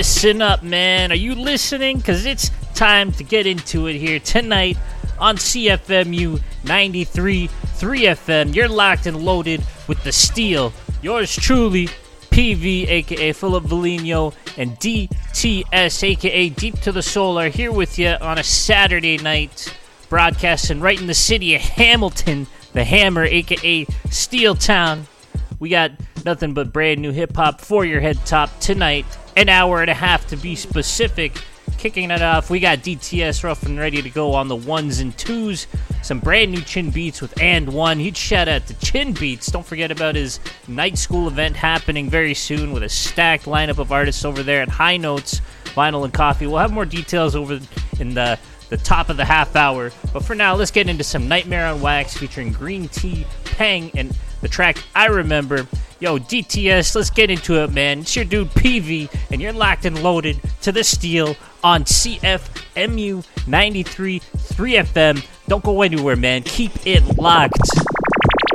Listen up, man. Are you listening? Because it's time to get into it here tonight on CFMU 93.3 FM. You're locked and loaded with the steel. Yours truly, PV, a.k.a. Philip Valino, and DTS, a.k.a. Deep to the Soul, are here with you on a Saturday night, broadcasting right in the city of Hamilton, the Hammer, a.k.a. Steel Town. We got nothing but brand new hip-hop for your head top tonight. An hour and a half to be specific. Kicking it off, we got DTS rough and ready to go on the ones and twos. Some brand new Chin Beats with And One. Huge shout out to Chin Beats. Don't forget about his night school event happening very soon with a stacked lineup of artists over there at High Notes, Vinyl and Coffee. We'll have more details over in the top of the half hour. But for now, let's get into some Nightmare on Wax featuring Green Tea, Pang, and the track I Remember. Yo, DTS, let's get into it, man. It's your dude PV, and you're locked and loaded to the steel on CFMU 93.3 FM. Don't go anywhere, man. Keep it locked.